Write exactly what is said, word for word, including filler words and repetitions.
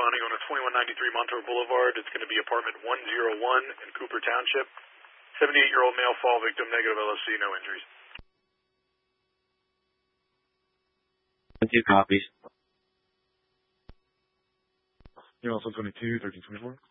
responding on a twenty-one ninety-three Montour Boulevard. It's going to be apartment one oh one in Cooper Township. seventy-eight-year-old male fall victim, negative L S C, no injuries. Two copies. You're also twenty-two, thirteen twenty-four.